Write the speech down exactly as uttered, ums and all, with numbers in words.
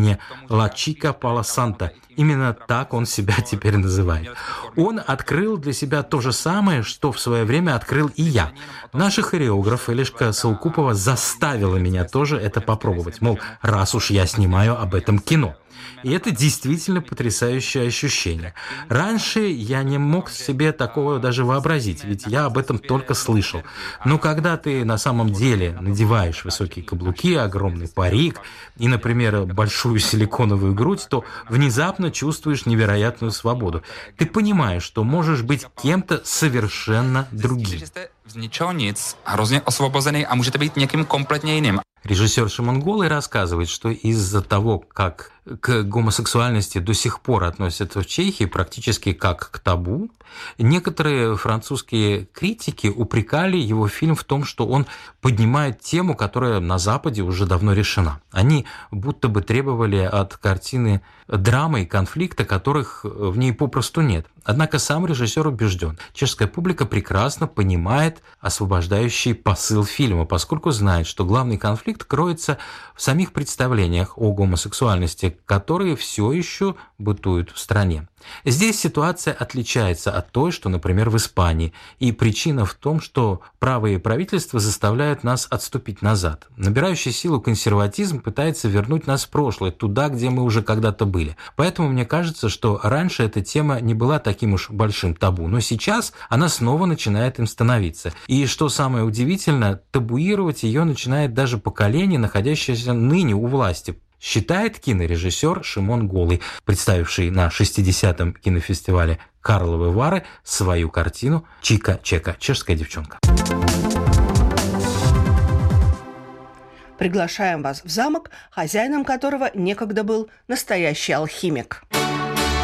не «Ла Чика Пала Санта». Именно так он себя теперь называет. Он открыл для себя то же самое, что в свое время открыл и я. Наша хореограф Элишка Саукупова заставила меня тоже это попробовать. Мол, раз уж я снимаю об этом кино. И это действительно потрясающее ощущение. Раньше я не мог себе такого даже вообразить, ведь я об этом только слышал. Но когда ты на самом деле надеваешь высокие каблуки, огромный парик и, например, большую силиконовую грудь, то внезапно чувствуешь невероятную свободу. Ты понимаешь, что можешь быть кем-то совершенно другим. Z ničeho nic, hrozně osvobozený a můžete být někým kompletně jiným. Режиссер Шимон Голый рассказывает, что из-за того, как к гомосексуальности до сих пор относятся в Чехии практически как к табу, некоторые французские критики упрекали его фильм в том, что он поднимает тему, которая на Западе уже давно решена. Они будто бы требовали от картины драмы и конфликта, которых в ней попросту нет. Однако сам режиссер убежден, чешская публика прекрасно понимает освобождающий посыл фильма, поскольку знает, что главный конфликт кроется в самих представлениях о гомосексуальности, которые все еще бытуют в стране. Здесь ситуация отличается от той, что, например, в Испании, и причина в том, что правые правительства заставляют нас отступить назад. Набирающий силу консерватизм пытается вернуть нас в прошлое, туда, где мы уже когда-то были. Поэтому мне кажется, что раньше эта тема не была таким уж большим табу, но сейчас она снова начинает им становиться. И что самое удивительное, табуировать ее начинает даже поколение, находящееся ныне у власти, считает кинорежиссер Шимон Голый, представивший на шестидесятом кинофестивале Карловы Вары свою картину «Чика-чека. Чешская девчонка». Приглашаем вас в замок, хозяином которого некогда был настоящий алхимик.